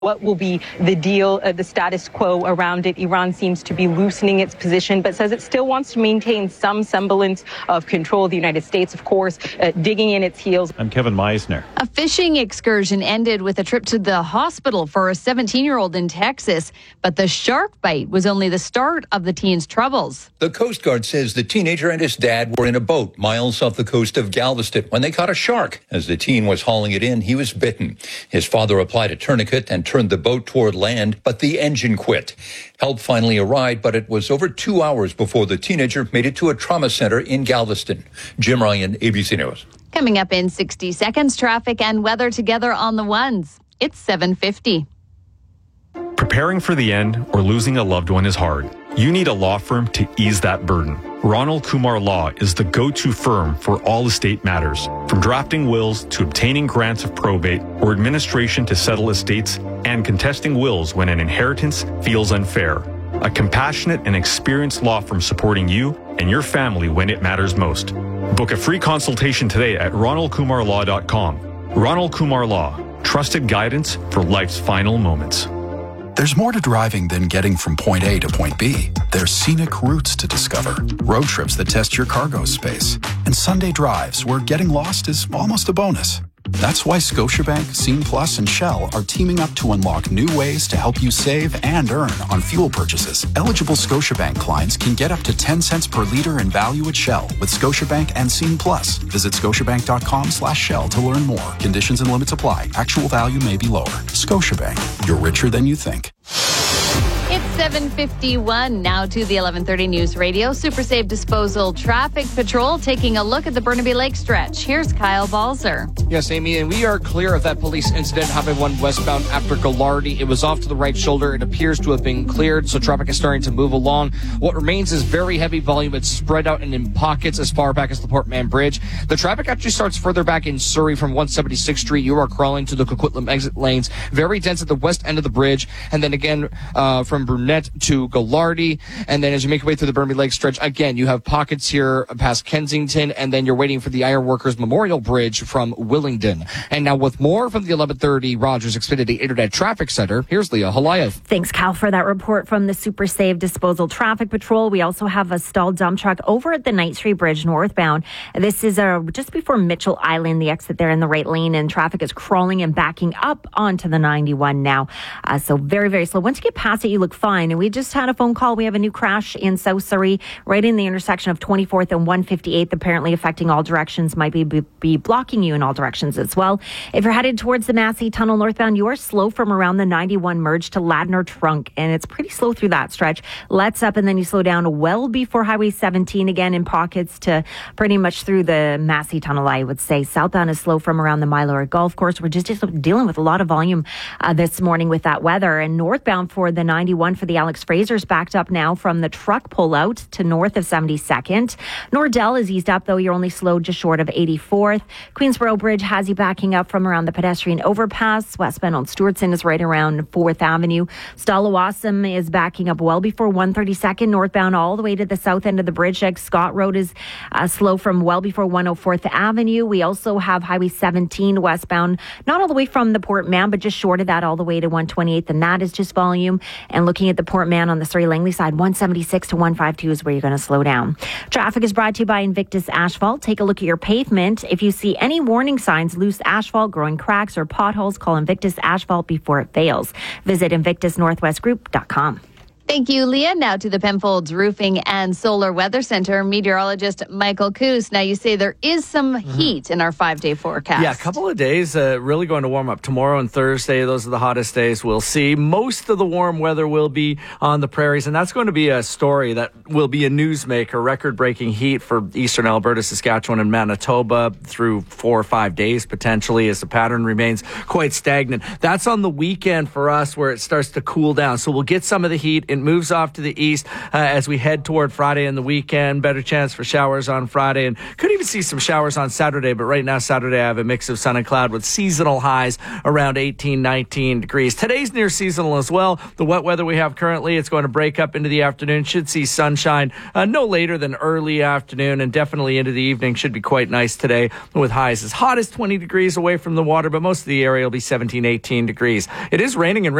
What will be the deal, the status quo around it? Iran seems to be loosening its position, but says it still wants to maintain some semblance of control. The United States, of course, digging in its heels. I'm Kevin Meisner. A fishing excursion ended with a trip to the hospital for a 17-year-old in Texas, but the shark bite was only the start of the teen's troubles. The Coast Guard says the teenager and his dad were in a boat miles off the coast of Galveston when they caught a shark. As the teen was hauling it in, he was bitten. His father applied a tourniquet and turned the boat toward land, but the engine quit. Help finally arrived, but it was over 2 hours before the teenager made it to a trauma center in Galveston. Jim Ryan, ABC News. Coming up in 60 seconds, traffic and weather together on the ones. It's 7:50. Preparing for the end or losing a loved one is hard. You need a law firm to ease that burden. Ronald Kumar Law is the go-to firm for all estate matters, from drafting wills to obtaining grants of probate or administration to settle estates and contesting wills when an inheritance feels unfair. A compassionate and experienced law firm supporting you and your family when it matters most. Book a free consultation today at ronaldkumarlaw.com. Ronald Kumar Law, trusted guidance for life's final moments. There's more to driving than getting from point A to point B. There's scenic routes to discover, road trips that test your cargo space, and Sunday drives where getting lost is almost a bonus. That's why Scotiabank, Scene Plus, and Shell are teaming up to unlock new ways to help you save and earn on fuel purchases. Eligible Scotiabank clients can get up to 10 cents per liter in value at Shell with Scotiabank and Scene Plus. Visit scotiabank.com/Shell to learn more. Conditions and limits apply. Actual value may be lower. Scotiabank, you're richer than you think. It's 7:51 now to the 11:30 News Radio. Super Safe Disposal Traffic Patrol taking a look at the Burnaby Lake stretch. Here's Kyle Balzer. Yes, Amy, and we are clear of that police incident Highway 1 westbound after Gallardi. It was off to the right shoulder. It appears to have been cleared, so traffic is starting to move along. What remains is very heavy volume. It's spread out and in pockets as far back as the Port Mann Bridge. The traffic actually starts further back in Surrey from 176th Street. You are crawling to the Coquitlam exit lanes. Very dense at the west end of the bridge, and then again from Brunette to Gallardi, and then as you make your way through the Burnaby Lake stretch, again, you have pockets here past Kensington, and then you're waiting for the Ironworkers Memorial Bridge from Willingdon. And now with more from the 1130 Rogers Xfinity Internet Traffic Center, here's Leah Halayev. Thanks, Cal, for that report from the Super Safe Disposal Traffic Patrol. We also have a stalled dump truck over at the Knight Street Bridge northbound. This is just before Mitchell Island, the exit there in the right lane, and traffic is crawling and backing up onto the 91 now. So very, very slow. Once you get past it, you look fine. And we just had a phone call. We have a new crash in South Surrey, right in the intersection of 24th and 158th, apparently affecting all directions, might be blocking you in all directions as well. If you're headed towards the Massey Tunnel northbound, you are slow from around the 91 merge to Ladner Trunk, and it's pretty slow through that stretch. Let's up, and then you slow down well before Highway 17 again in pockets to pretty much through the Massey Tunnel, I would say. Southbound is slow from around the Mylor Golf Course. We're just dealing with a lot of volume this morning with that weather. And northbound for the 91 for the Alex Fraser's backed up now from the truck pullout to north of 72nd. Nordell is eased up, though you're only slowed just short of 84th. Queensboro Bridge has you backing up from around the pedestrian overpass. Westbound on Stewartson is right around 4th Avenue. Stallawasam is backing up well before 132nd. Northbound all the way to the south end of the bridge. Scott Road is slow from well before 104th Avenue. We also have Highway 17 westbound, not all the way from the Port Mann, but just short of that all the way to 128th, and that is just volume. And looking at the Port Mann on the Surrey-Langley side, 176 to 152 is where you're going to slow down. Traffic is brought to you by Invictus Asphalt. Take a look at your pavement. If you see any warning signs, loose asphalt, growing cracks, or potholes, call Invictus Asphalt before it fails. Visit InvictusNorthwestGroup.com. Thank you, Leah. Now to the Penfolds Roofing and Solar Weather Center, meteorologist Michael Coos. Now, you say there is some heat in our 5-day forecast. Yeah, a couple of days really going to warm up. Tomorrow and Thursday, those are the hottest days we'll see. Most of the warm weather will be on the prairies, and that's going to be a story that will be a newsmaker. Record-breaking heat for eastern Alberta, Saskatchewan, and Manitoba through 4 or 5 days, potentially, as the pattern remains quite stagnant. That's on the weekend for us where it starts to cool down. So we'll get some of the heat in consistent, moves off to the east as we head toward Friday and the weekend. Better chance for showers on Friday, and could even see some showers on Saturday. But right now, Saturday, I have a mix of sun and cloud with seasonal highs around 18, 19 degrees. Today's near seasonal as well. The wet weather we have currently, it's going to break up into the afternoon. Should see sunshine no later than early afternoon, and definitely into the evening. Should be quite nice today with highs as hot as 20 degrees away from the water, but most of the area will be 17, 18 degrees. It is raining and